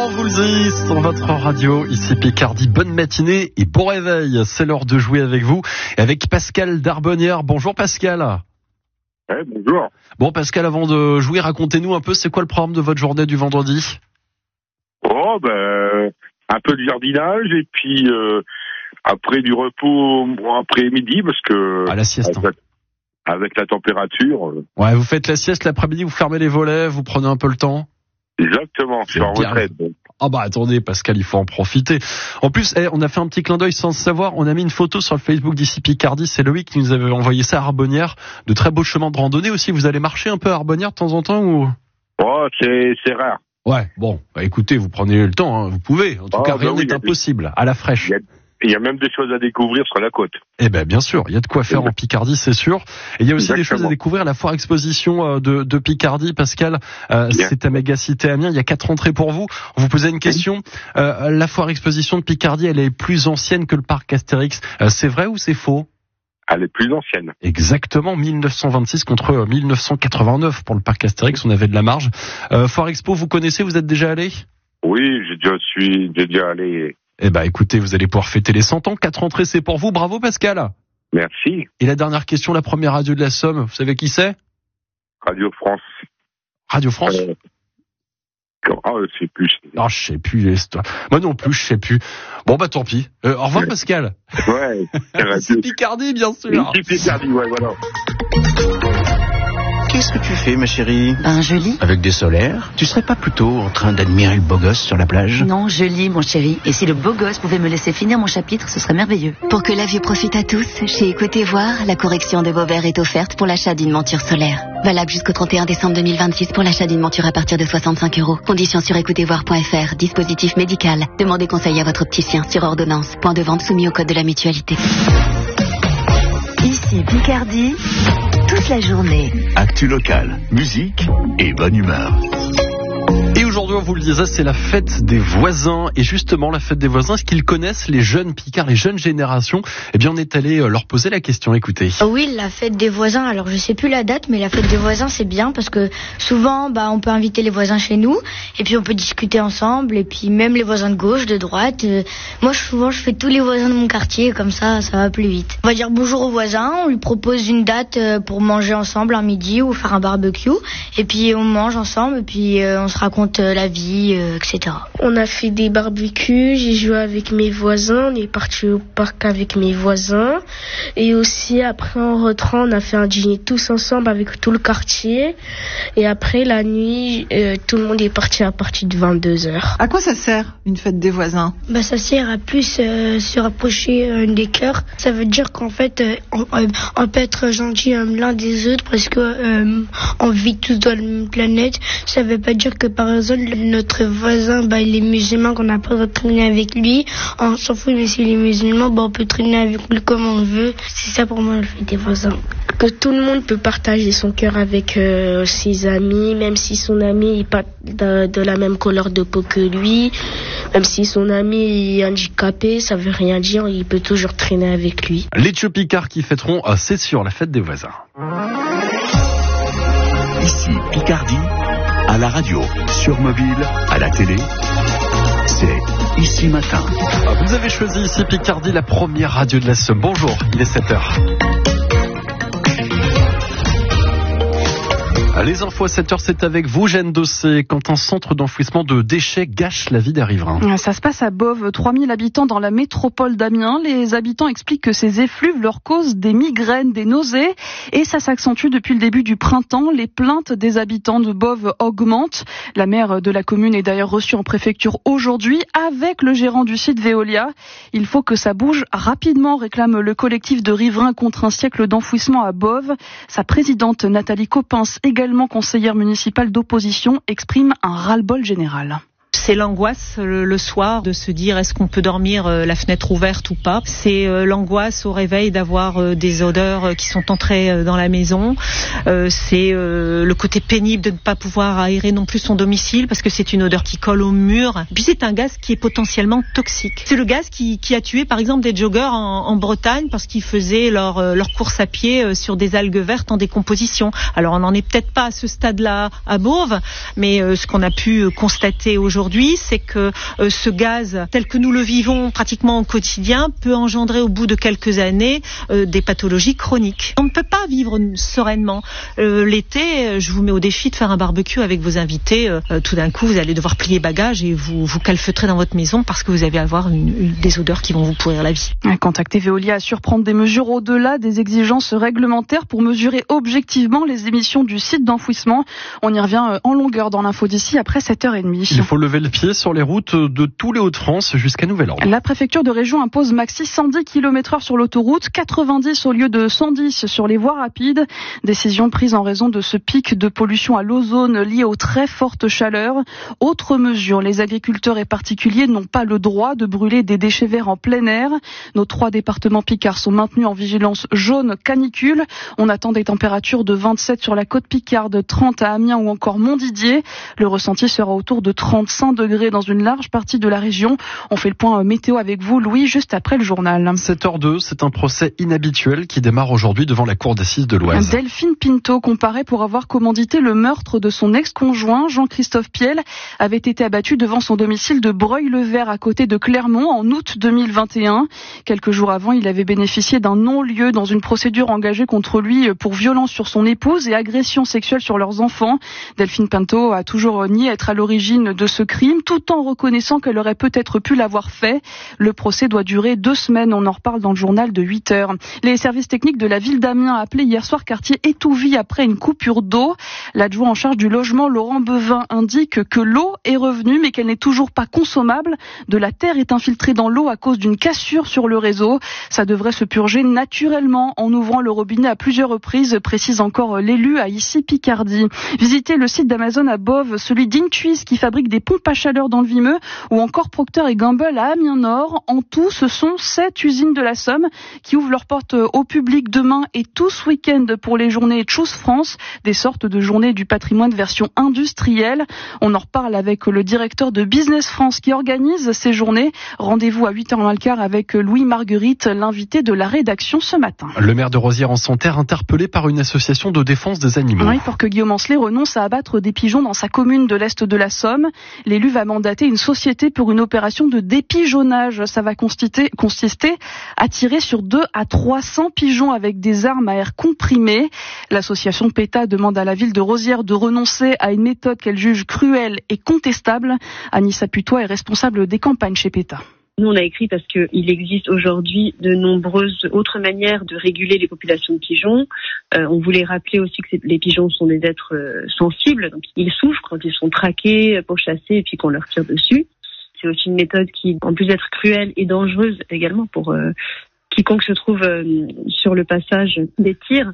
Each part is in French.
On vous le dit sur votre radio, ici Picardie, bonne matinée et bon réveil. C'est l'heure de jouer avec vous et avec Pascal d'Arbonnières. Bonjour Pascal. Bonjour. Bon Pascal, avant de jouer, racontez-nous un peu, c'est quoi le programme de votre journée du vendredi ? Un peu de jardinage et puis après du repos après-midi parce que... À la sieste. Avec la température... Ouais, vous faites la sieste l'après-midi, vous fermez les volets, vous prenez un peu le temps ? Exactement, je suis en retraite. Ah bah attendez Pascal, il faut en profiter. En plus, on a fait un petit clin d'œil sans le savoir, on a mis une photo sur le Facebook d'ici Picardie, c'est Loïc qui nous avait envoyé ça à Arbonnières. De très beaux chemins de randonnée aussi, vous allez marcher un peu à Arbonnières de temps en temps ou... Oh, c'est rare. Ouais, bon, écoutez, vous prenez le temps, hein, vous pouvez. En tout cas, rien n'est impossible, à la fraîche. Il y a même des choses à découvrir sur la côte. Eh ben, bien sûr, il y a de quoi faire en Picardie, c'est sûr. Et il y a aussi des choses à découvrir, la foire exposition de Picardie, Pascal. C'est à Mégacité Amiens, il y a 4 entrées pour vous. On vous posait une question. La foire exposition de Picardie, elle est plus ancienne que le parc Astérix. C'est vrai ou c'est faux ? Elle est plus ancienne. Exactement, 1926 contre 1989 pour le parc Astérix, on avait de la marge. Foire Expo, vous connaissez, vous êtes déjà allé ? Oui, j'ai déjà allé. Eh ben, écoutez, vous allez pouvoir fêter les 100 ans. 4 entrées, c'est pour vous. Bravo, Pascal. Merci. Et la dernière question, la première radio de la Somme, vous savez qui c'est ? Radio France. Radio France ? Je sais plus. Non, je sais plus l'histoire. Moi non plus, je sais plus. Bon, bah, tant pis. Au revoir, Pascal. Ouais. C'est Picardie, bien sûr. C'est Picardie, ouais, voilà. Qu'est-ce que tu fais, ma chérie ? Je lis. Avec des solaires ? Tu serais pas plutôt en train d'admirer le beau gosse sur la plage ? Non, je lis, mon chéri. Et si le beau gosse pouvait me laisser finir mon chapitre, ce serait merveilleux. Pour que la vue profite à tous, chez Écoutez Voir, la correction de vos verres est offerte pour l'achat d'une monture solaire. Valable jusqu'au 31 décembre 2026 pour l'achat d'une monture à partir de 65 €. Conditions sur écoutezvoir.fr. Dispositif médical. Demandez conseil à votre opticien sur ordonnance. Point de vente soumis au code de la mutualité. Ici Picardie, toute la journée. Actu locale, musique et bonne humeur. Et aujourd'hui, on vous le disait, c'est la fête des voisins. Et justement, la fête des voisins, est-ce qu'ils connaissent les jeunes Picards, les jeunes générations ? Eh bien, on est allé leur poser la question. Écoutez. Oui, la fête des voisins. Alors, je sais plus la date, mais la fête des voisins, c'est bien parce que souvent, on peut inviter les voisins chez nous et puis on peut discuter ensemble et puis même les voisins de gauche, de droite. Moi, souvent, je fais tous les voisins de mon quartier, comme ça va plus vite. On va dire bonjour aux voisins, on lui propose une date pour manger ensemble un midi ou faire un barbecue et puis on mange ensemble et puis on se raconte la vie, etc. On a fait des barbecues, j'ai joué avec mes voisins, on est parti au parc avec mes voisins et aussi après en rentrant on a fait un dîner tous ensemble avec tout le quartier et après la nuit tout le monde est parti à partir de 22h. À quoi ça sert une fête des voisins ? Ça sert à plus se rapprocher des cœurs. Ça veut dire qu'en fait on peut être gentil l'un des autres parce que on vit tous dans la même planète. Ça veut pas dire que par exemple notre voisin il est musulman, qu'on n'a pas le droit de traîner avec lui, on s'en fout, mais s'il est musulman on peut traîner avec lui comme on veut. C'est ça pour moi le fait des voisins. Que tout le monde peut partager son cœur avec ses amis, même si son ami n'est pas de la même couleur de peau que lui, même si son ami est handicapé, ça veut rien dire, il peut toujours traîner avec lui. Les Picards qui fêteront, c'est sûr, la fête des voisins. Ici Picardie, à la radio, sur mobile, à la télé, c'est Ici Matin. Vous avez choisi Ici Picardie, la première radio de la Somme. Bonjour, il est 7h. Les infos à 7h, c'est avec vous, Jeanne Dossé. Quand un centre d'enfouissement de déchets gâche la vie des riverains. Ça se passe à Boves, 3000 habitants dans la métropole d'Amiens. Les habitants expliquent que ces effluves leur causent des migraines, des nausées. Et ça s'accentue depuis le début du printemps. Les plaintes des habitants de Boves augmentent. La maire de la commune est d'ailleurs reçue en préfecture aujourd'hui avec le gérant du site Veolia. Il faut que ça bouge rapidement, réclame le collectif de riverains contre un siècle d'enfouissement à Boves. Sa présidente Nathalie Coppens, également conseillère municipale d'opposition, exprime un ras-le-bol général. C'est l'angoisse le soir de se dire est-ce qu'on peut dormir la fenêtre ouverte ou pas. C'est l'angoisse au réveil d'avoir des odeurs qui sont entrées dans la maison. C'est le côté pénible de ne pas pouvoir aérer non plus son domicile parce que c'est une odeur qui colle au mur. Puis c'est un gaz qui est potentiellement toxique. C'est le gaz qui a tué par exemple des joggeurs en Bretagne parce qu'ils faisaient leur course à pied sur des algues vertes en décomposition. Alors on n'en est peut-être pas à ce stade-là à Boves, mais ce qu'on a pu constater aujourd'hui aujourd'hui, c'est que ce gaz, tel que nous le vivons pratiquement au quotidien, peut engendrer au bout de quelques années des pathologies chroniques. On ne peut pas vivre sereinement. L'été, je vous mets au défi de faire un barbecue avec vos invités. Tout d'un coup, vous allez devoir plier bagages et vous calfeutrer dans votre maison parce que vous allez avoir des odeurs qui vont vous pourrir la vie. Contacter Veolia assure prendre des mesures au-delà des exigences réglementaires pour mesurer objectivement les émissions du site d'enfouissement. On y revient en longueur dans l'info d'ici après 7h30. Il faut lever le pied sur les routes de tous les Hauts-de-France jusqu'à nouvel ordre. La préfecture de région impose maxi 110 km/h sur l'autoroute, 90 au lieu de 110 sur les voies rapides. Décision prise en raison de ce pic de pollution à l'ozone lié aux très fortes chaleurs. Autre mesure, les agriculteurs et particuliers n'ont pas le droit de brûler des déchets verts en plein air. Nos 3 départements picards sont maintenus en vigilance jaune canicule. On attend des températures de 27 sur la côte picarde, 30 à Amiens ou encore Montdidier. Le ressenti sera autour de 35 degrés dans une large partie de la région. On fait le point météo avec vous, Louis, juste après le journal. 7h02, c'est un procès inhabituel qui démarre aujourd'hui devant la cour d'assises de l'Oise. Delphine Pinto, comparée pour avoir commandité le meurtre de son ex-conjoint, Jean-Christophe Piel, avait été abattue devant son domicile de Breuil-le-Vert à côté de Clermont en août 2021. Quelques jours avant, il avait bénéficié d'un non-lieu dans une procédure engagée contre lui pour violence sur son épouse et agression sexuelle sur leurs enfants. Delphine Pinto a toujours nié être à l'origine de ce crime, tout en reconnaissant qu'elle aurait peut-être pu l'avoir fait. Le procès doit durer 2 semaines. On en reparle dans le journal de 8h. Les services techniques de la ville d'Amiens appelaient hier soir quartier étouvie après une coupure d'eau. L'adjoint en charge du logement, Laurent Bevin, indique que l'eau est revenue mais qu'elle n'est toujours pas consommable. De la terre est infiltrée dans l'eau à cause d'une cassure sur le réseau. Ça devrait se purger naturellement en ouvrant le robinet à plusieurs reprises, précise encore l'élu à Issy Picardie. Visitez le site d'Amazon à Boves, celui d'Intuis qui fabrique des pompes à chaleur dans le Vimeux, ou encore Procter & Gamble à Amiens Nord. En tout, ce sont 7 usines de la Somme qui ouvrent leurs portes au public demain et tout ce week-end pour les journées Choose France, des sortes de journées du patrimoine version industrielle. On en reparle avec le directeur de Business France qui organise ces journées. Rendez-vous à 8h15 avec Louis Marguerite, l'invité de la rédaction ce matin. Le maire de Rosières-en-Santerre interpellé par une association de défense des animaux. Oui, pour que Guillaume Ancelet renonce à abattre des pigeons dans sa commune de l'Est de la Somme. L'élu va mandater une société pour une opération de dépigeonnage. Ça va consister à tirer sur 2 à 300 pigeons avec des armes à air comprimé. L'association PETA demande à la ville de Rosières de renoncer à une méthode qu'elle juge cruelle et contestable. Anissa Putois est responsable des campagnes chez PETA. Nous, on a écrit parce qu'il existe aujourd'hui de nombreuses autres manières de réguler les populations de pigeons. On voulait rappeler aussi que les pigeons sont des êtres sensibles, donc ils souffrent quand ils sont traqués, pourchassés et puis qu'on leur tire dessus. C'est aussi une méthode qui, en plus d'être cruelle, est dangereuse également pour quiconque se trouve sur le passage des tirs.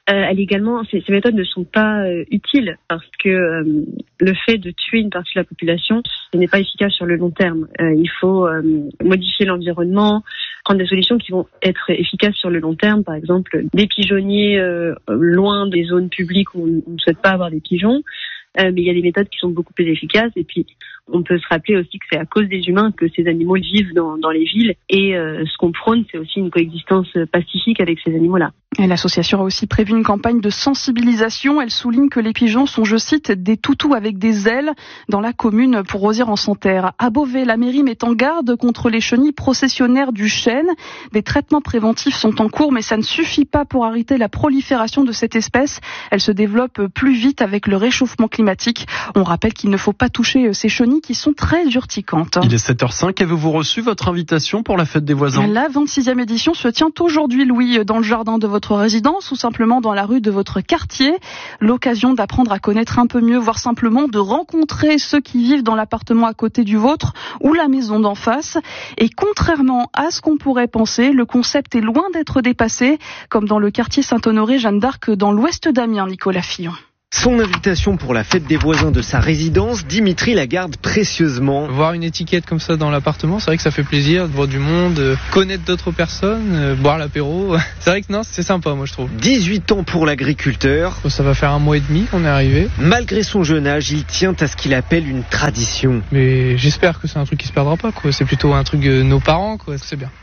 Ces méthodes ne sont pas utiles parce que le fait de tuer une partie de la population, ce n'est pas efficace sur le long terme. Il faut modifier l'environnement, prendre des solutions qui vont être efficaces sur le long terme. Par exemple, des pigeonniers loin des zones publiques où on ne souhaite pas avoir des pigeons. Mais il y a des méthodes qui sont beaucoup plus efficaces et puis on peut se rappeler aussi que c'est à cause des humains que ces animaux vivent dans les villes et ce qu'on prône c'est aussi une coexistence pacifique avec ces animaux-là. Et l'association a aussi prévu une campagne de sensibilisation. Elle souligne que les pigeons sont, je cite, des toutous avec des ailes dans la commune pour Rosières-en-Santerre. À Beauvais, la mairie met en garde contre les chenilles processionnaires du chêne. Des traitements préventifs sont en cours, mais ça ne suffit pas pour arrêter la prolifération de cette espèce. Elle se développe plus vite avec le réchauffement climatique. On rappelle qu'il ne faut pas toucher ces chenilles qui sont très urticantes. Il est 7h05. Avez-vous reçu votre invitation pour la fête des voisins ? La 26e édition se tient aujourd'hui, Louis, dans le jardin de votre résidence ou simplement dans la rue de votre quartier. L'occasion d'apprendre à connaître un peu mieux, voire simplement de rencontrer ceux qui vivent dans l'appartement à côté du vôtre ou la maison d'en face. Et contrairement à ce qu'on pourrait penser, le concept est loin d'être dépassé, comme dans le quartier Saint-Honoré, Jeanne d'Arc, dans l'ouest d'Amiens, Nicolas Fillon. Son invitation pour la fête des voisins de sa résidence, Dimitri la garde précieusement. Voir une étiquette comme ça dans l'appartement, c'est vrai que ça fait plaisir de voir du monde, connaître d'autres personnes, boire l'apéro. C'est vrai que non, c'est sympa moi je trouve. 18 ans pour l'agriculteur. Ça va faire 1 mois et demi qu'on est arrivé. Malgré son jeune âge, il tient à ce qu'il appelle une tradition. Mais j'espère que c'est un truc qui se perdra pas quoi, c'est plutôt un truc de nos parents quoi, c'est bien.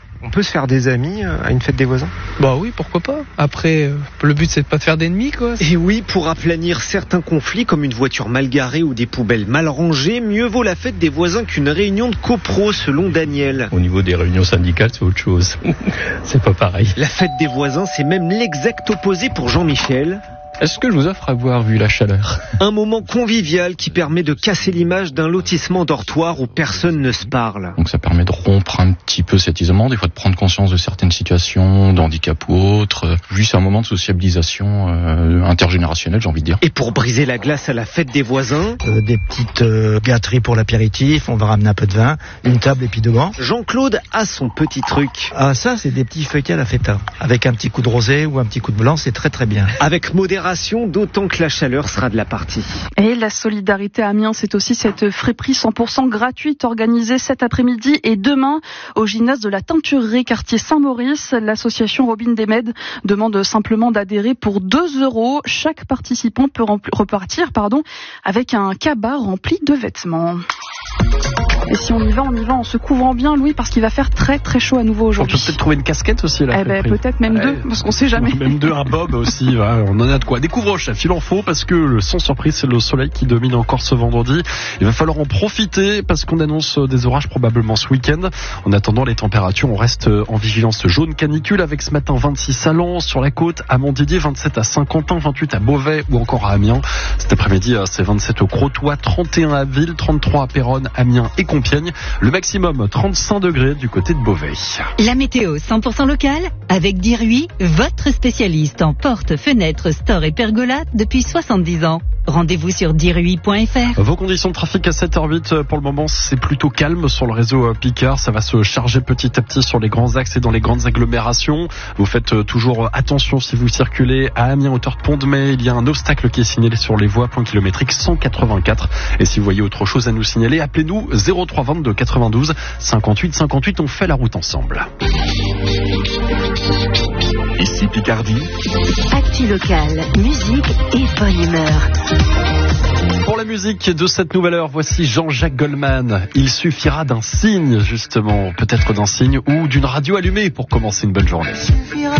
On peut se faire des amis à une fête des voisins ? Bah oui, pourquoi pas. Après, le but c'est de pas te faire d'ennemis, quoi. Et oui, pour aplanir certains conflits comme une voiture mal garée ou des poubelles mal rangées, mieux vaut la fête des voisins qu'une réunion de copro, selon Daniel. Au niveau des réunions syndicales, c'est autre chose. C'est pas pareil. La fête des voisins, c'est même l'exact opposé pour Jean-Michel. Est-ce que je vous offre à boire vu la chaleur ? Un moment convivial qui permet de casser l'image d'un lotissement dortoir où personne ne se parle. Donc ça permet de rompre un petit peu cet isolement, des fois de prendre conscience de certaines situations, d'handicap ou autres. Juste un moment de sociabilisation intergénérationnelle, j'ai envie de dire. Et pour briser la glace à la fête des voisins, des petites gâteries pour l'apéritif, on va ramener un peu de vin, une table et puis deux bancs. Jean-Claude a son petit truc. Ah ça, c'est des petits feuilletés à la feta. Avec un petit coup de rosé ou un petit coup de blanc, c'est très très bien. Avec modération, d'autant que la chaleur sera de la partie. Et la solidarité à Amiens, c'est aussi cette friperie 100% gratuite organisée cet après-midi et demain au gymnase de la Teinturerie, quartier Saint-Maurice. L'association Robin des Med demande simplement d'adhérer pour 2 €. Chaque participant peut repartir avec un cabas rempli de vêtements. Et si on y va en se couvrant bien, Louis, parce qu'il va faire très très chaud à nouveau aujourd'hui. On peut peut-être trouver une casquette aussi là. Peut-être même 2, parce qu'on sait jamais. Même 2, un bob aussi, on en a de quoi. Découvre-chef, il en faut, parce que sans surprise, c'est le soleil qui domine encore ce vendredi. Il va falloir en profiter, parce qu'on annonce des orages probablement ce week-end. En attendant les températures, on reste en vigilance jaune canicule, avec ce matin 26 à Lens, sur la côte, à Montdidier, 27 à Saint-Quentin, 28 à Beauvais ou encore à Amiens. Cet après-midi, c'est 27 au Crotoy, 31 à Ville, 33 à Péronne, Amiens et Compiègne. Le maximum 35 degrés du côté de Beauvais. La météo 100% locale avec Diruy, votre spécialiste en portes, fenêtres, stores et pergolas depuis 70 ans. Rendez-vous sur diruy.fr. Vos conditions de trafic à 7h08 pour le moment, c'est plutôt calme sur le réseau Picard. Ça va se charger petit à petit sur les grands axes et dans les grandes agglomérations. Vous faites toujours attention si vous circulez à Amiens, hauteur de Pont-de-Mai. Il y a un obstacle qui est signalé sur les voies, point kilométrique 184. Et si vous voyez autre chose à nous signaler, appelez-nous 03 22 92 58 58. On fait la route ensemble. Ici Picardie. Actu locale, musique et bonne humeur. Pour la musique de cette nouvelle heure, voici Jean-Jacques Goldman. Il suffira d'un signe, justement, peut-être d'un signe ou d'une radio allumée pour commencer une bonne journée.